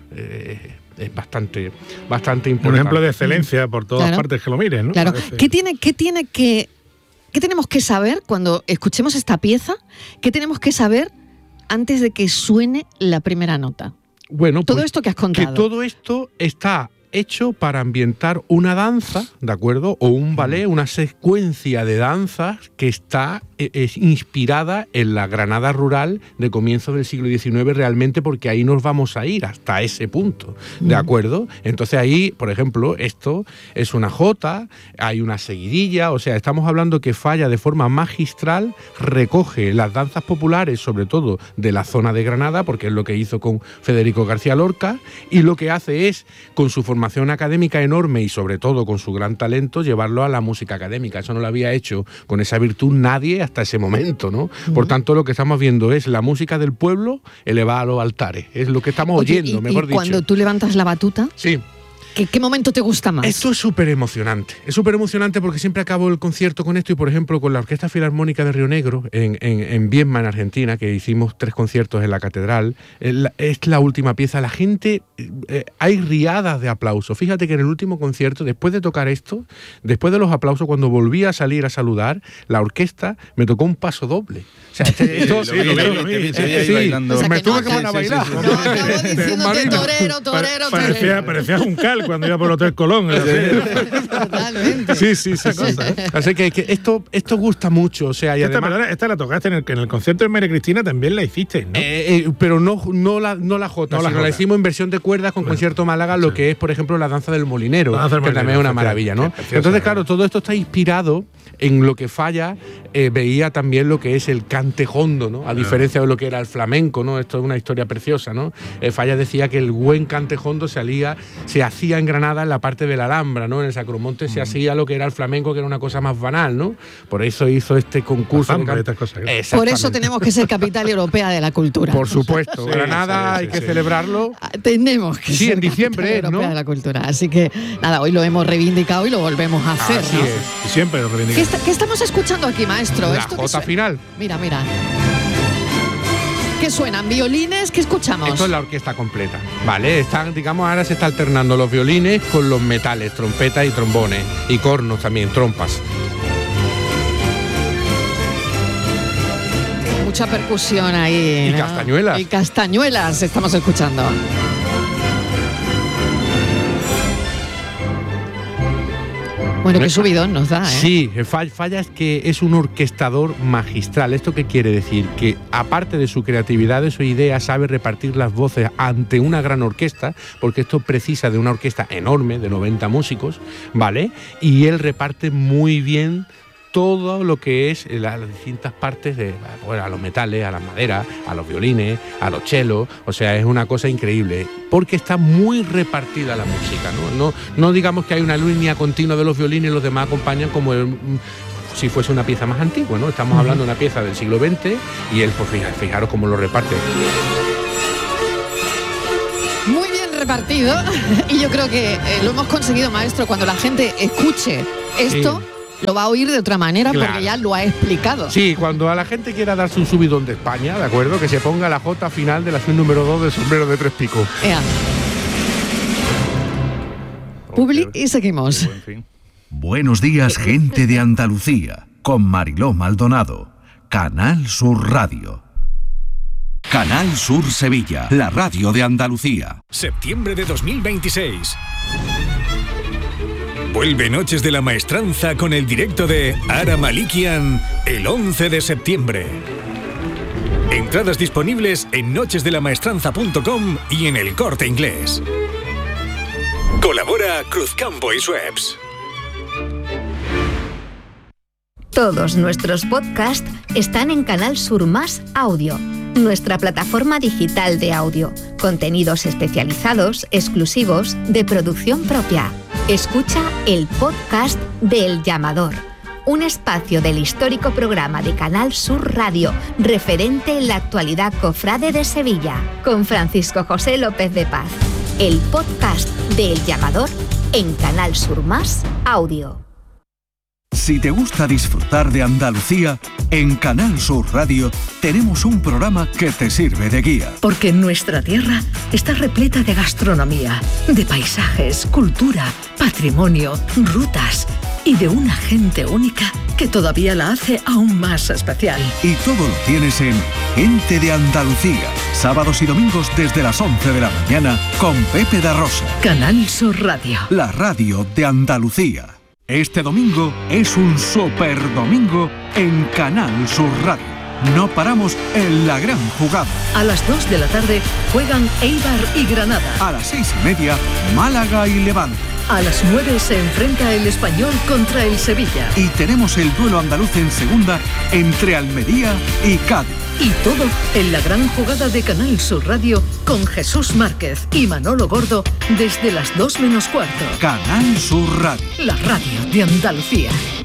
Eh, es bastante, bastante importante. Un ejemplo de excelencia por todas Claro. partes que lo miren, ¿no? Claro. Parece. ¿Qué tiene, qué tiene que, qué tenemos que saber cuando escuchemos esta pieza? ¿Qué tenemos que saber antes de que suene la primera nota? Bueno, todo pues, esto que has contado. Que todo esto está hecho para ambientar una danza, ¿de acuerdo? O un ballet, una secuencia de danzas que está es inspirada en la Granada rural de comienzos del siglo diecinueve realmente, porque ahí nos vamos a ir hasta ese punto, ¿de acuerdo? Entonces ahí, por ejemplo, esto es una jota, hay una seguidilla, o sea, estamos hablando que Falla de forma magistral recoge las danzas populares, sobre todo de la zona de Granada, porque es lo que hizo con Federico García Lorca, y lo que hace es, con su formación académica enorme y sobre todo con su gran talento, llevarlo a la música académica. Eso no lo había hecho con esa virtud nadie hasta ese momento, ¿no? Uh-huh. Por tanto, lo que estamos viendo es la música del pueblo elevada a los altares. Es lo que estamos Oye, oyendo, y, mejor y dicho. cuando tú levantas la batuta, sí. ¿qué, qué momento te gusta más? Esto es súper emocionante. Es súper emocionante porque siempre acabo el concierto con esto y, por ejemplo, con la Orquesta Filarmónica de Río Negro en, en, en Viedma, en Argentina, que hicimos tres conciertos en la catedral, es la última pieza. La gente, eh, hay riadas de aplausos. Fíjate que en el último concierto, después de tocar esto, después de los aplausos, cuando volví a salir a saludar, la orquesta me tocó un paso doble. O sea, esto, sí, lo vi, lo vi, te vi ahí bailando. O sea, me que tuve no que poner a acabo- bailar. No acabo diciéndote torero, torero, Parecía, torero. parecía Juncal cuando iba por el Hotel Colón. Totalmente. Sí, sí, sí. sí. Así que, que esto, esto gusta mucho. O sea, y esta, además, perdona, esta la tocaste en el, en el concierto de María Cristina, también la hiciste, ¿no? Eh, eh, pero no, no, la, no la jota, No la sino la jota. hicimos en versión de cuerdas con Concierto Málaga, lo que es, por ejemplo, la danza del molinero, La danza del que molinero, también es una efectivamente, maravilla, ¿no? que preciosa, Entonces, ¿no? claro, todo esto está inspirado en lo que Falla eh, veía también lo que es el cante jondo, ¿no? A diferencia de lo que era el flamenco, ¿no? Esto es una historia preciosa, ¿no? Eh, Falla decía que el buen cante jondo se, alía, se hacía en Granada en la parte de la Alhambra, ¿no? En el Sacromonte se hacía lo que era el flamenco, que era una cosa más banal, ¿no? Por eso hizo este concurso. La zambra de y estas cosas, ¿eh? Por Exactamente. eso tenemos que ser capital europea de la cultura. Por supuesto, Sí, Granada sí, hay sí, que sí. celebrarlo. Ah, Tenemos que Sí, ser en diciembre, capital europea ¿no? de la cultura. Así que nada, hoy lo hemos reivindicado y lo volvemos a hacer. Así ¿no? es. Y siempre lo ¿Qué, reivindicamos. está- qué estamos escuchando aquí, maestro? La ¿Esto qué jota suena? final. Mira, mira. ¿Qué suenan? ¿Violines? ¿Qué escuchamos? Esto es la orquesta completa, ¿vale? Están, digamos, ahora se está alternando los violines con los metales, trompetas y trombones, y cornos también, trompas. Mucha percusión ahí. Y ¿no? castañuelas. Y castañuelas estamos escuchando. Bueno, qué subidón nos da, ¿eh? Sí, falla es que es un orquestador magistral. ¿Esto qué quiere decir? Que aparte de su creatividad, de su idea, sabe repartir las voces ante una gran orquesta, porque esto precisa de una orquesta enorme, de noventa músicos, ¿vale? Y él reparte muy bien todo lo que es las distintas partes de, bueno, a los metales, a las maderas, a los violines, a los chelos. O sea, es una cosa increíble, porque está muy repartida la música, ¿no? No, no digamos que hay una línea continua de los violines y los demás acompañan como el, si fuese una pieza más antigua, ¿no? Estamos hablando de una pieza del siglo veinte y él, pues fijaros, fijaros cómo lo reparte. Muy bien repartido, y yo creo que eh, lo hemos conseguido, maestro. Cuando la gente escuche esto, sí, lo va a oír de otra manera, claro, porque ya lo ha explicado. Sí, cuando a la gente quiera darse un subidón de España, ¿de acuerdo? Que se ponga la J final de la suite número dos del Sombrero de Tres Picos. Ea. Publi y seguimos. Buenos días, gente de Andalucía, con Mariló Maldonado, Canal Sur Radio. Canal Sur Sevilla, la radio de Andalucía. Septiembre de dos mil veintiséis. Vuelve Noches de la Maestranza con el directo de Ara Malikian el once de septiembre. Entradas disponibles en noches de la maestranza punto com y en El Corte Inglés. Colabora Cruzcampo y Schweppes. Todos nuestros podcasts están en Canal Sur Más Audio, nuestra plataforma digital de audio. Contenidos especializados, exclusivos, de producción propia. Escucha el podcast de El Llamador, un espacio del histórico programa de Canal Sur Radio, referente en la actualidad cofrade de Sevilla, con Francisco José López de Paz. El podcast de El Llamador en Canal Sur Más Audio. Si te gusta disfrutar de Andalucía, en Canal Sur Radio tenemos un programa que te sirve de guía. Porque nuestra tierra está repleta de gastronomía, de paisajes, cultura, patrimonio, rutas y de una gente única que todavía la hace aún más especial. Y todo lo tienes en Gente de Andalucía, sábados y domingos desde las once de la mañana con Pepe da Rosa. Canal Sur Radio, la radio de Andalucía. Este domingo es un super domingo en Canal Sur Radio. No paramos en la gran jugada. A las dos de la tarde juegan Eibar y Granada. A las seis y media, Málaga y Levante. A las nueve se enfrenta el Español contra el Sevilla. Y tenemos el duelo andaluz en segunda entre Almería y Cádiz. Y todo en la gran jugada de Canal Sur Radio con Jesús Márquez y Manolo Gordo desde las dos menos cuarto. Canal Sur Radio, la radio de Andalucía.